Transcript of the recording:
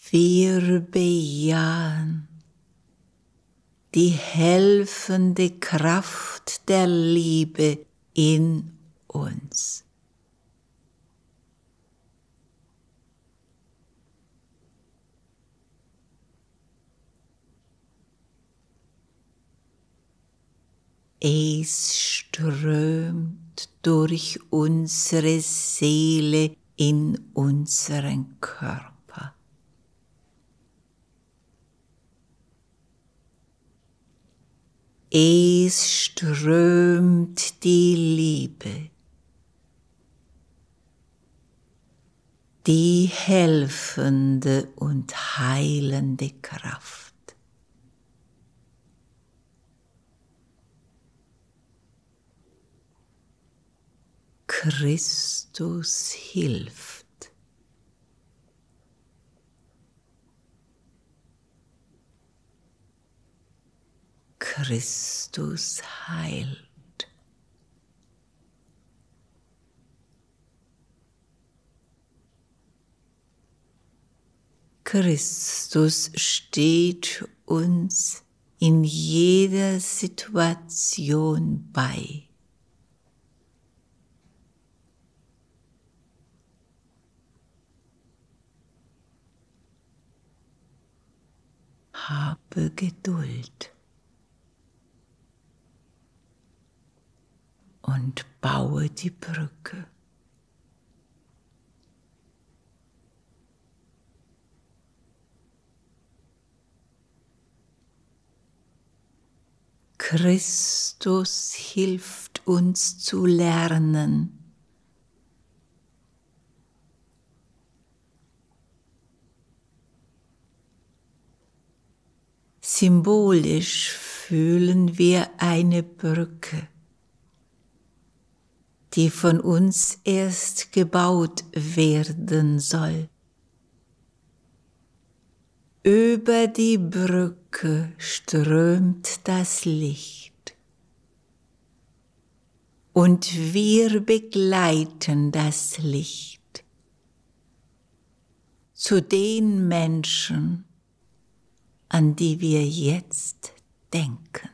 Wir bejahen die helfende Kraft der Liebe in uns. Es strömt durch unsere Seele in unseren Körper. Es strömt die Liebe, die helfende und heilende Kraft. Christus hilft. Christus heilt. Christus steht uns in jeder Situation bei. Habe Geduld und baue die Brücke. Christus hilft uns zu lernen, symbolisch fühlen wir eine Brücke, die von uns erst gebaut werden soll. Über die Brücke strömt das Licht und wir begleiten das Licht zu den Menschen, an die wir jetzt denken.